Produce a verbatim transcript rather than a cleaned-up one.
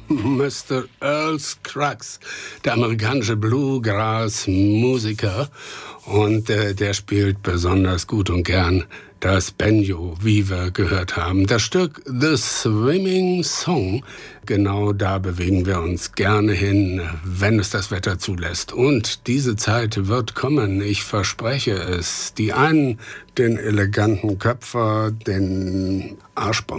Mister Earl Scruggs, der amerikanische Bluegrass-Musiker. Und äh, der spielt besonders gut und gern das Banjo, wie wir gehört haben. Das Stück The Swimming Song, genau da bewegen wir uns gerne hin, wenn es das Wetter zulässt. Und diese Zeit wird kommen, ich verspreche es. Die einen den eleganten Köpfer, den Arschbomben